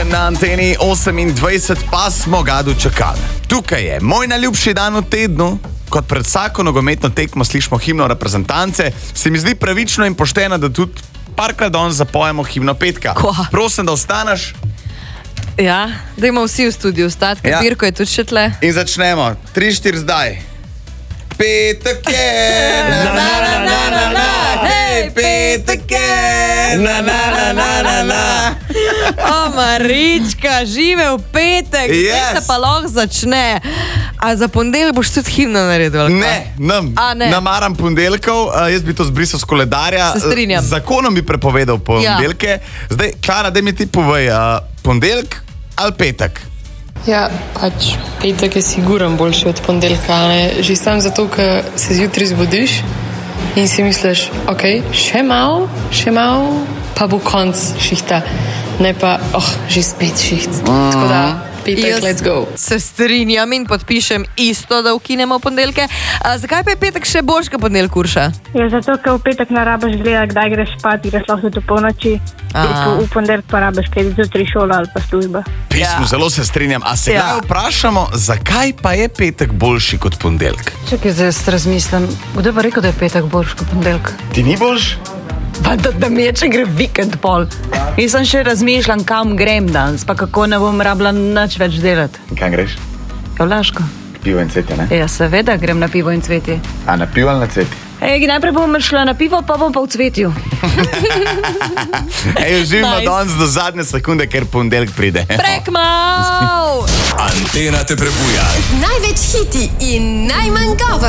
na anteni 28, pa smo ga dočakali. Tukaj je moj najljubši dan v tednu. Kot pred vsako nogometno tekmo slišimo himno reprezentance, se mi zdi pravično in pošteno, da tudi parkrat danes zapojemo himno petka. Prosim, da ostaneš. Ja, dajmo vsi v studiu ostati, ker Pirko je tudi še tle. In začnemo. 3-4 zdaj. Petek je, hej, petek je, O, Marička, žive v petek, Yes. se pa lahko začne. A za ponedeljek boš tudi himno naredil? Ne, namaram ponedeljkov, jaz bi to zbrisal z koledarja. Se strinjam. Zakonom bi prepovedal ponedeljke. Zdaj, Klara, daj mi ti povej, ponedeljek ali petek? Ja, pač petek je siguren boljši od ponedeljka, ne? Že sam zato, ker se zjutraj zbudiš in si misliš, ok, še malo, pa bo konc šihta. Ne pa, že spet šiht. Tako da, petek, let's go. Se strinjam in podpišem isto, da ukinemo ponedeljke. Zakaj pa je petek še boljši kot ponedeljek, Urša? Ja, zato, ker v petek ne rabiš gledati, kdaj greš spat, greš lahko tudi v polnoči. V ponedeljek pa rabiš gledati zjutraj šola ali pa služba. Zelo se strinjam. A se kdaj vprašamo, zakaj pa je petek boljši kot ponedeljek? Čakaj, zdaj jaz razmislim. Kdo je pa rekel, da je petek boljši kot ponedeljek? Ti ni boljši? Pa da mi je, če gre vikend pol. Jaz sem še razmišljam, kam grem danes, pa kako ne bom rabila nič več delati. Kam greš? Ja, v Laško. Pivo in cvetje, ne? Ja, seveda grem na pivo in cvetje. A na pivo ali na cvetje? Najprej bom šla na pivo, pa bom pa v cvetju. Živimo danes do zadnje sekunde, ker ponedeljek pride. Prekmav! Antena te prebuja. Največ hiti in najmanj govora.